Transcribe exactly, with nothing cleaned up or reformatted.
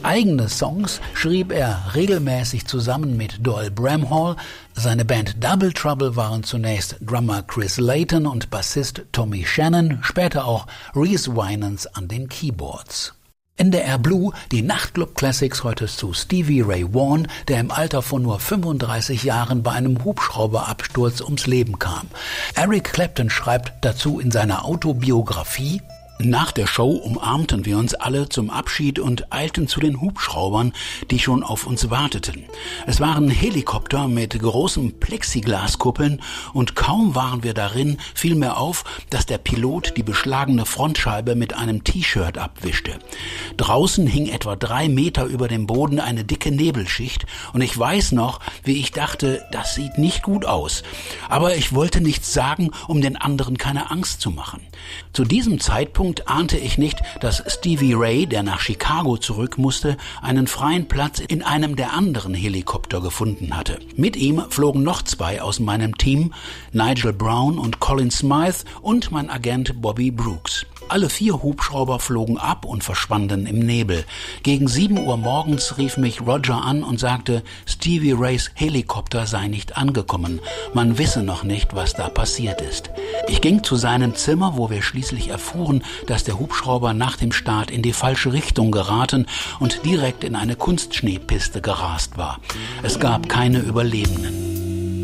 Eigene Songs schrieb er regelmäßig zusammen mit Doyle Bramhall. Seine Band Double Trouble waren zunächst Drummer Chris Layton und Bassist Tommy Shannon, später auch Reese Winans an den Keyboards. N D R Blue, die Nachtclub Classics, heute zu Stevie Ray Vaughan, der im Alter von nur fünfunddreißig Jahren bei einem Hubschrauberabsturz ums Leben kam. Eric Clapton schreibt dazu in seiner Autobiografie: Nach der Show umarmten wir uns alle zum Abschied und eilten zu den Hubschraubern, die schon auf uns warteten. Es waren Helikopter mit großen Plexiglaskuppeln und kaum waren wir darin, fiel mir auf, dass der Pilot die beschlagene Frontscheibe mit einem T-Shirt abwischte. Draußen hing etwa drei Meter über dem Boden eine dicke Nebelschicht und ich weiß noch, wie ich dachte, das sieht nicht gut aus. Aber ich wollte nichts sagen, um den anderen keine Angst zu machen. Zu diesem Zeitpunkt ahnte ich nicht, dass Stevie Ray, der nach Chicago zurück musste, einen freien Platz in einem der anderen Helikopter gefunden hatte. Mit ihm flogen noch zwei aus meinem Team, Nigel Brown und Colin Smythe und mein Agent Bobby Brooks. Alle vier Hubschrauber flogen ab und verschwanden im Nebel. Gegen sieben Uhr morgens rief mich Roger an und sagte, Stevie Rays Helikopter sei nicht angekommen. Man wisse noch nicht, was da passiert ist. Ich ging zu seinem Zimmer, wo wir schließlich erfuhren, dass der Hubschrauber nach dem Start in die falsche Richtung geraten und direkt in eine Kunstschneepiste gerast war. Es gab keine Überlebenden.